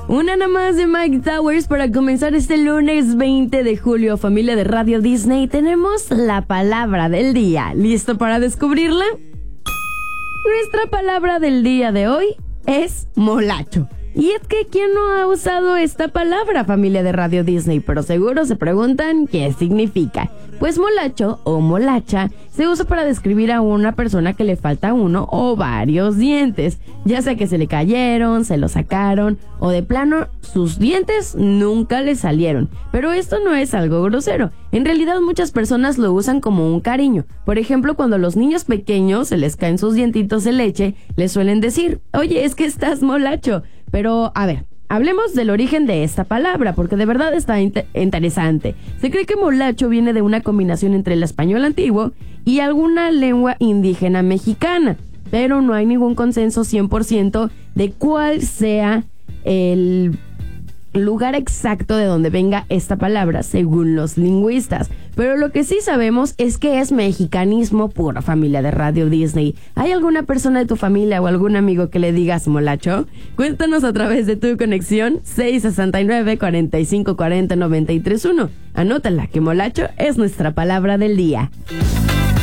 Una nada más de Mike Towers para comenzar este lunes 20 de julio. Familia de Radio Disney, tenemos la palabra del día. ¿Listo para descubrirla? Nuestra palabra del día de hoy es molacho. Y es que ¿quién no ha usado esta palabra, familia de Radio Disney? Pero seguro se preguntan qué significa. Pues molacho o molacha se usa para describir a una persona que le falta uno o varios dientes, ya sea que se le cayeron, se lo sacaron o de plano sus dientes nunca le salieron. Pero esto no es algo grosero. En realidad muchas personas lo usan como un cariño. Por ejemplo, cuando a los niños pequeños se les caen sus dientitos de leche, les suelen decir: oye, es que estás molacho. Pero, a ver, hablemos del origen de esta palabra, porque de verdad está interesante. Se cree que molacho viene de una combinación entre el español antiguo y alguna lengua indígena mexicana, pero no hay ningún consenso 100% de cuál sea el lugar exacto de donde venga esta palabra, según los lingüistas. Pero lo que sí sabemos es que es mexicanismo puro, familia de Radio Disney. ¿Hay alguna persona de tu familia o algún amigo que le digas molacho? Cuéntanos a través de tu conexión 669-4540-931. Anótala, que molacho es nuestra palabra del día.